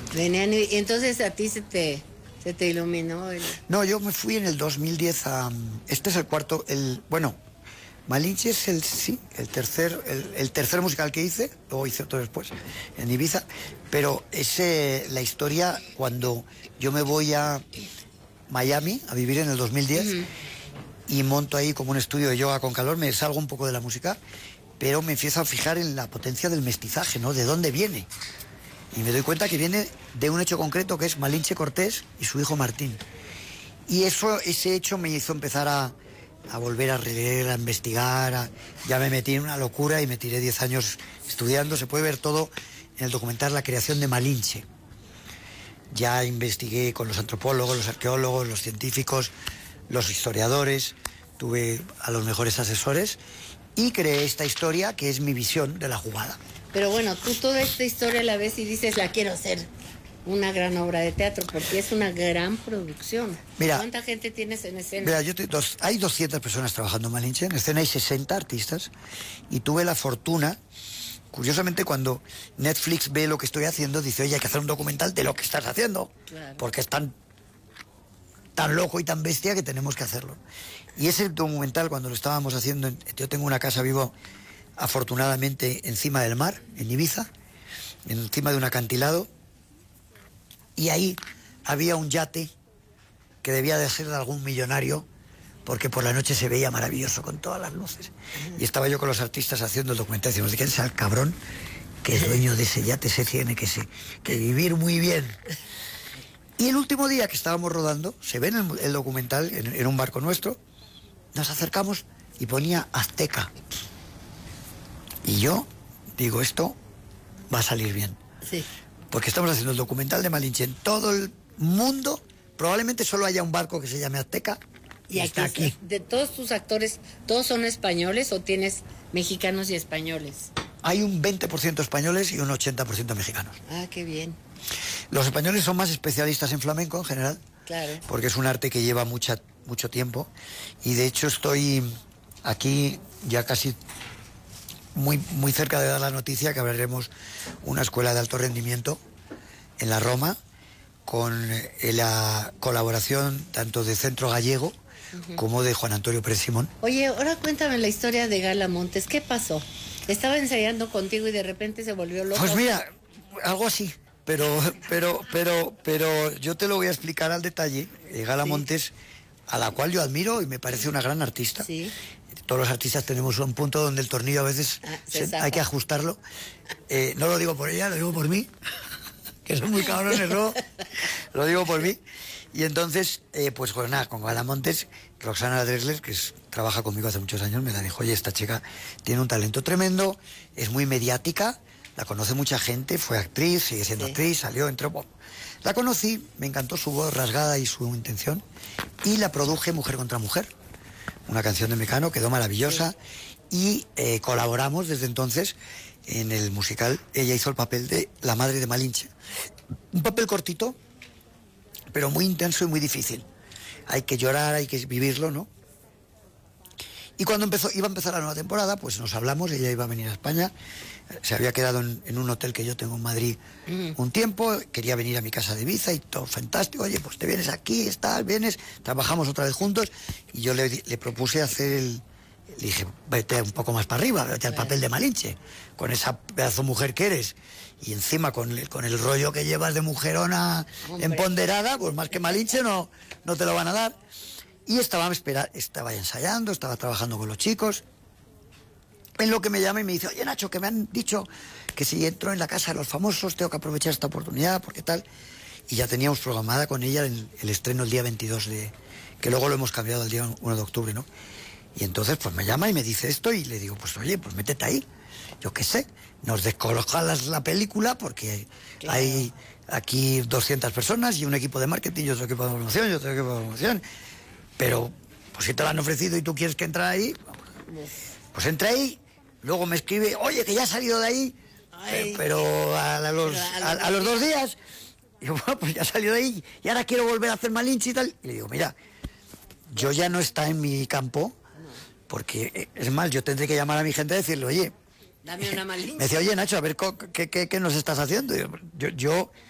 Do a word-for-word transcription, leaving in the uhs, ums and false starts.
Venían y, y entonces a ti se te, se te iluminó el... No, yo me fui en el dos mil diez a... Este es el cuarto, el... Bueno, Malinche es el, sí, el tercer, el, el tercer musical que hice, luego hice otro después, en Ibiza, pero es eh, la historia cuando yo me voy a Miami a vivir en el dos mil diez uh-huh. y monto ahí como un estudio de yoga con calor, me salgo un poco de la música, pero me empiezo a fijar en la potencia del mestizaje, ¿no? ¿De dónde viene? Y me doy cuenta que viene de un hecho concreto que es Malinche Cortés y su hijo Martín. Y eso, ese hecho me hizo empezar a, a volver a releer, a investigar, a, ya me metí en una locura y me tiré diez años estudiando. Se puede ver todo en el documental La creación de Malinche. Ya investigué con los antropólogos, los arqueólogos, los científicos, los historiadores, tuve a los mejores asesores y creé esta historia que es mi visión de la jugada. Pero bueno, tú toda esta historia la ves y dices, la quiero hacer una gran obra de teatro, porque es una gran producción. Mira, ¿cuánta gente tienes en escena? Mira, yo te, dos, hay doscientas personas trabajando en Malinche, en escena hay sesenta artistas, y tuve la fortuna, curiosamente cuando Netflix ve lo que estoy haciendo, dice, oye, hay que hacer un documental de lo que estás haciendo, claro. Porque es tan, tan loco y tan bestia que tenemos que hacerlo. Y ese documental, cuando lo estábamos haciendo, yo tengo una casa, vivo afortunadamente encima del mar, en Ibiza, encima de un acantilado, y ahí había un yate que debía de ser de algún millonario, porque por la noche se veía maravilloso con todas las luces. Y estaba yo con los artistas haciendo el documental, y decimos, ¿de quién es el cabrón que es dueño de ese yate? Se tiene que, se, que vivir muy bien. Y el último día que estábamos rodando, se ve en el, el documental, en, en un barco nuestro, nos acercamos y ponía Azteca. Y yo digo, esto va a salir bien. Sí. Porque estamos haciendo el documental de Malinche en todo el mundo. Probablemente solo haya un barco que se llame Azteca. Y, y está aquí. ¿De todos tus actores, todos son españoles o tienes mexicanos y españoles? Hay un veinte por ciento españoles y un ochenta por ciento mexicanos. Ah, qué bien. Los españoles son más especialistas en flamenco en general. Claro. Porque es un arte que lleva mucha, mucho tiempo. Y de hecho estoy aquí ya casi... Muy, muy cerca de dar la noticia que abriremos una escuela de alto rendimiento en la Roma con la colaboración tanto de Centro Gallego uh-huh. como de Juan Antonio Pérez Simón. Oye, ahora cuéntame la historia de Gala Montes. ¿Qué pasó? Estaba ensayando contigo y de repente se volvió loco. Pues mira, algo así, pero, pero, pero, pero yo te lo voy a explicar al detalle. Gala sí. Montes, a la cual yo admiro y me parece una gran artista. Sí. Todos los artistas tenemos un punto donde el tornillo a veces ah, se se, hay que ajustarlo. Eh, no lo digo por ella, lo digo por mí, que son muy cabrones, ¿no? Lo digo por mí. Y entonces, eh, pues, pues nada, con Gala Montes, Roxana Drexler, que es, trabaja conmigo hace muchos años, me la dijo, oye, esta chica tiene un talento tremendo, es muy mediática, la conoce mucha gente, fue actriz, sigue siendo sí. actriz, salió, entró... Bueno, la conocí, me encantó su voz rasgada y su intención, y la produje Mujer contra Mujer. Una canción de Mecano, quedó maravillosa y eh, colaboramos desde entonces en el musical. Ella hizo el papel de la madre de Malinche. Un papel cortito, pero muy intenso y muy difícil. Hay que llorar, hay que vivirlo, ¿no? Y cuando empezó, iba a empezar la nueva temporada, pues nos hablamos, ella iba a venir a España, se había quedado en, en un hotel que yo tengo en Madrid mm. un tiempo, quería venir a mi casa de Ibiza y todo fantástico, oye, pues te vienes aquí, estás, vienes, trabajamos otra vez juntos, y yo le, le propuse hacer el, le dije, vete un poco más para arriba, vete al papel de Malinche, con esa pedazo mujer que eres, y encima con el, con el rollo que llevas de mujerona Hombre. empoderada, pues más que Malinche no, no te lo van a dar. Y estaba, espera, estaba ensayando, estaba trabajando con los chicos. En lo que me llama y me dice, oye Nacho, que me han dicho que si entro en la casa de los famosos tengo que aprovechar esta oportunidad, porque tal. Y ya teníamos programada con ella el, el estreno el día veintidós de... que luego lo hemos cambiado al día uno de octubre, ¿no? Y entonces pues me llama y me dice esto y le digo, pues oye, pues métete ahí. Yo qué sé, nos descoloca la película porque claro. hay aquí doscientas personas y un equipo de marketing y otro equipo de promoción y otro equipo de promoción. Pero, pues si te lo han ofrecido y tú quieres que entre ahí, pues entra ahí, luego me escribe, oye, que ya ha salido de ahí, Ay, pero a, los, a, a los dos días, y yo, bueno, pues ya salió de ahí, y ahora quiero volver a hacer Malinche y tal. Y le digo, mira, yo ya no está en mi campo, porque, es más, yo tendré que llamar a mi gente y decirle, oye, dame una Malinche. Me decía, oye, Nacho, a ver, ¿qué, qué, qué nos estás haciendo? Yo, yo